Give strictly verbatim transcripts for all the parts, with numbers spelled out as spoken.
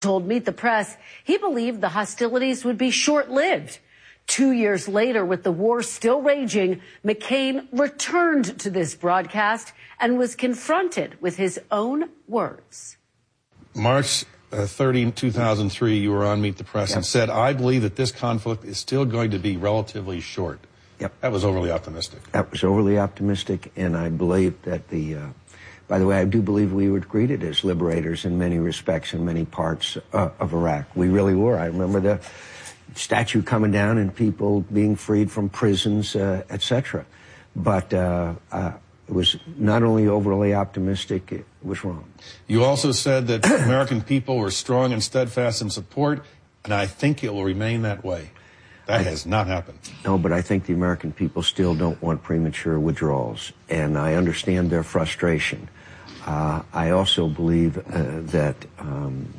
Told Meet the Press he believed the hostilities would be short-lived. Two years later, with the war still raging, McCain returned to this broadcast and was confronted with his own words. March uh, thirtieth, two thousand three, you were on Meet the Press yep. and said, I believe that this conflict is still going to be relatively short. Yep. That was overly optimistic. That was overly optimistic, and I believe that the... Uh, By the way, I do believe we were greeted as liberators in many respects in many parts uh, of Iraq. We really were. I remember the statue coming down and people being freed from prisons, uh, et cetera. But uh, uh, it was not only overly optimistic, it was wrong. You also said that American people were strong and steadfast in support, and I think it will remain that way. That has not happened. No, but I think the American people still don't want premature withdrawals, and I understand their frustration. Uh, I also believe uh, that um,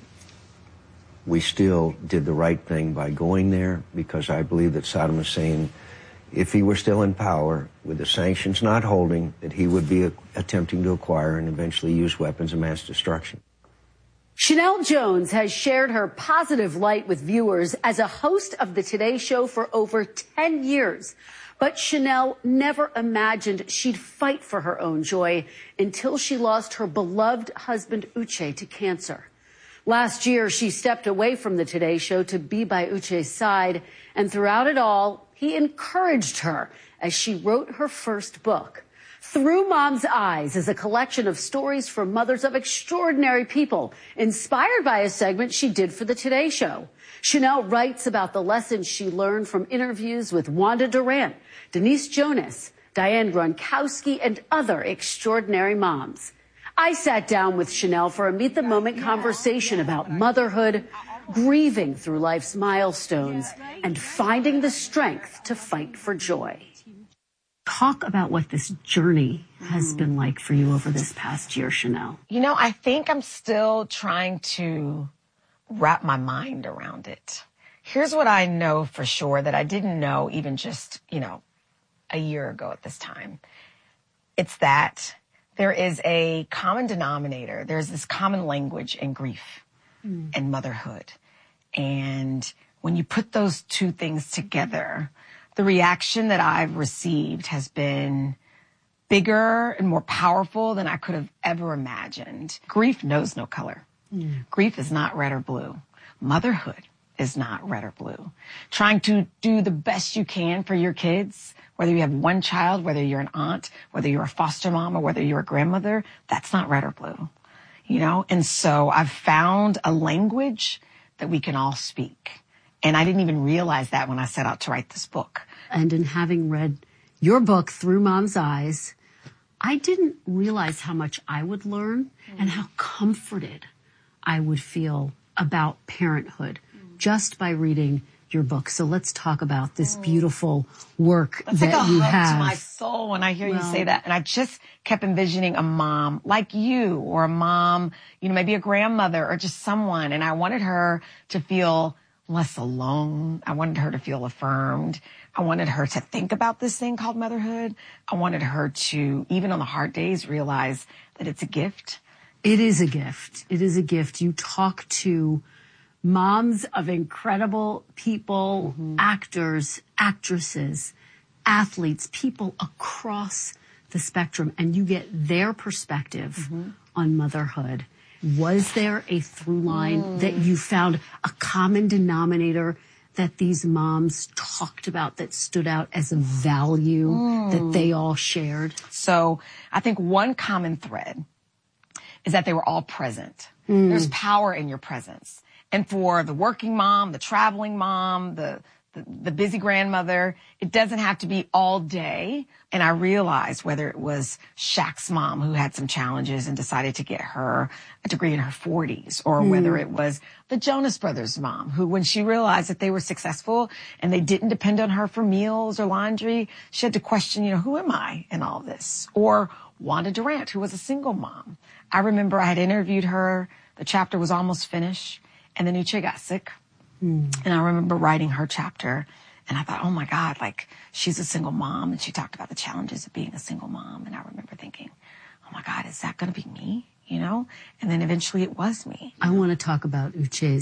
we still did the right thing by going there, because I believe that Saddam Hussein, if he were still in power, with the sanctions not holding, that he would be uh, attempting to acquire and eventually use weapons of mass destruction. Sheinelle Jones has shared her positive light with viewers as a host of the Today Show for over ten years. But Sheinelle never imagined she'd fight for her own joy until she lost her beloved husband, Uche, to cancer. Last year, she stepped away from the Today Show to be by Uche's side, and throughout it all, he encouraged her as she wrote her first book. Through Mom's Eyes is a collection of stories from mothers of extraordinary people, inspired by a segment she did for the Today Show. Sheinelle writes about the lessons she learned from interviews with Wanda Durant, Denise Jonas, Diane Gronkowski, and other extraordinary moms. I sat down with Sheinelle for a Meet the Moment conversation about motherhood, grieving through life's milestones, and finding the strength to fight for joy. Talk about what this journey has been like for you over this past year, Sheinelle. You know, I think I'm still trying to wrap my mind around it. Here's what I know for sure that I didn't know even just, you know, a year ago at this time. It's that there is a common denominator. There's this common language in grief mm. and motherhood. And when you put those two things together, the reaction that I've received has been bigger and more powerful than I could have ever imagined. Grief knows no color. Mm. Grief is not red or blue. Motherhood is not red or blue. Trying to do the best you can for your kids, whether you have one child, whether you're an aunt, whether you're a foster mom, or whether you're a grandmother, that's not red or blue, you know? And so I've found a language that we can all speak. And I didn't even realize that when I set out to write this book. And in having read your book, Through Mom's Eyes, I didn't realize how much I would learn mm. and how comforted I would feel about parenthood mm. just by reading your book. So let's talk about this beautiful work That's that like a you hug have. To my soul when I hear well, you say that. And I just kept envisioning a mom like you, or a mom, you know, maybe a grandmother, or just someone. And I wanted her to feel less alone. I wanted her to feel affirmed. I wanted her to think about this thing called motherhood. I wanted her to, even on the hard days, realize that it's a gift. It is a gift. It is a gift. You talk to moms of incredible people, mm-hmm. actors, actresses, athletes, people across the spectrum, and you get their perspective mm-hmm. on motherhood. Was there a through line mm. that you found, a common denominator that these moms talked about that stood out as a value mm. that they all shared? So I think one common thread is that they were all present. Mm. There's power in your presence. And for the working mom, the traveling mom, the, the, the busy grandmother, it doesn't have to be all day. And I realized whether it was Shaq's mom who had some challenges and decided to get her a degree in her forties, or mm. whether it was the Jonas Brothers mom who, when she realized that they were successful and they didn't depend on her for meals or laundry, she had to question, you know, who am I in all this? Or Wanda Durant, who was a single mom. I remember I had interviewed her. The chapter was almost finished. And then Uche got sick. Mm. And I remember writing her chapter, and I thought, oh my God, like, she's a single mom, and she talked about the challenges of being a single mom. And I remember thinking, oh my God, is that going to be me? you know? And then eventually it was me. I want to talk about Uche's